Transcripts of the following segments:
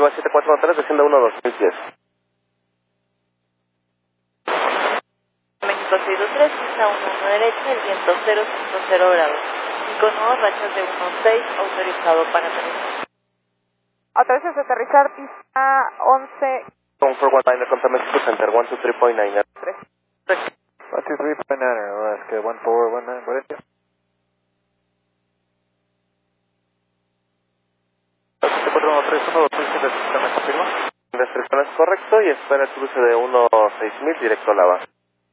Viva 741-3, descienda 1-2010. México 623, pista 1 derecha, el viento 050 grados. 5 nudos, rachas de 1.6, autorizado para aterrizar. Autorizas aterrizar, pista 11. Con 419, contra Mexico Center, 123.9. 3. 123.9, Alaska, 1419, what is it? 741-3, 1-2010, ¿me confirma? Restricción es correcto y espera el cruce de 1-6000 directo a Lava.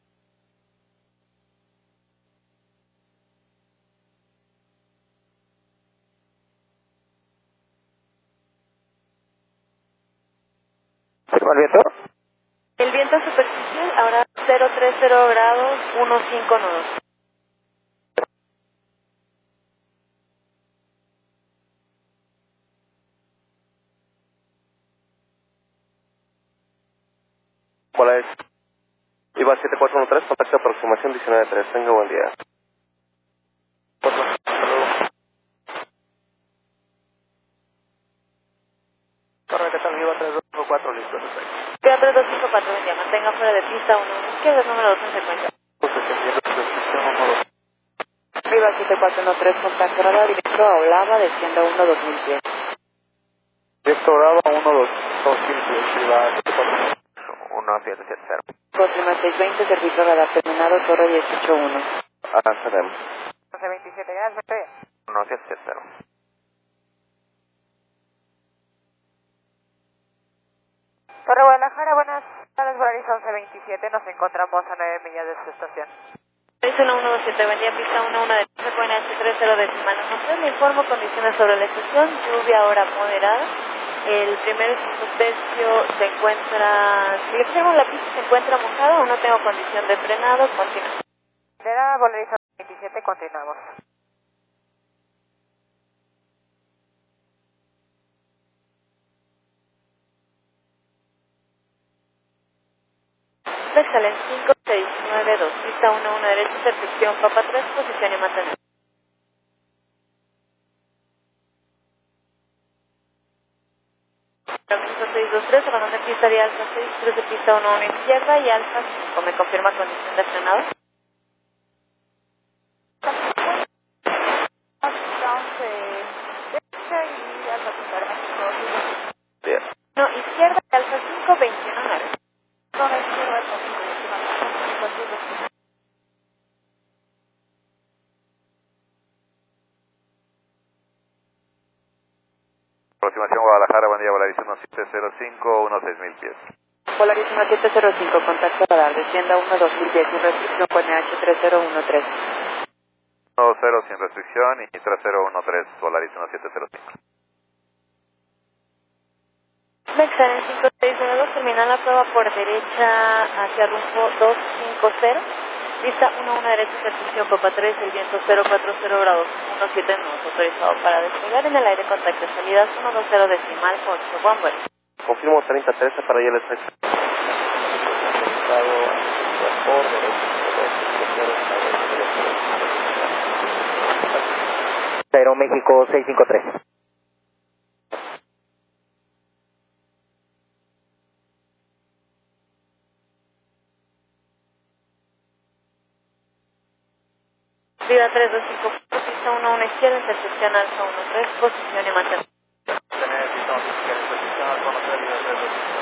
¿Firma el viento? El viento superficial, ahora 030 grados, 1.5 nudos. Hola, es Viva 7413, contacto de aproximación 19-3. Tenga buen día. Corre, ¿qué tal? Viva 3214, listo. Viva 3254, buen día, mantenga fuera de pista 1 izquierda, número 2 en secuencia. Viva 7413, contacto radar directo a Olava, descienda 1-2010. Directo Bravo, 1-2-2010, Viva 741-1770. Confirma 620, servicio radar terminado, torre 181. Serem. 1127, gracias. 1770. Torre Guadalajara, buenas tardes, Volaris 1127, nos encontramos a 9 millas de su estación. Horizon 127, buen día, pista 11 de secuencia H30 decimal 13. Le informo condiciones sobre la estación, lluvia ahora moderada. El primer y segundo tercio se encuentra, si le observo la pista se encuentra mojada, aún no tengo condición de frenado, continúa. De nada, Volaris 1127, continuamos. Excelen 5692, pista 11 derecha, intersección Papa 3, posición y mantener. México 623, abandono de pista de alfa 6, cruce pista 11 izquierda y alfa 5, ¿me confirma condición de frenado? Bien. No, izquierda y alfa 5, 21-9. Zona izquierda, contigo. Aproximación Guadalajara, buen día, Volaris 1705, 16000 pies. Polaris 1705, contacto radar, descienda 1-2010 y restricción con H3013. 10 sin restricción y 3013, Volaris 1705. Excelen 5692, termina la prueba por derecha hacia rumbo 250. Pista 11 derecha, intersección Papa 3, el viento 040 grados, 17 nudos, autorizado para despegar en el aire, contacto salidas 120 decimal 8, Bomber. Confirmo 30-13 para ILS. Aeroméxico 653. Vida 325, pista 11 izquierda, intersección alfa 13, posición y mantener. Tener pista 11 izquierda, intersección alfa 13, Vida 325.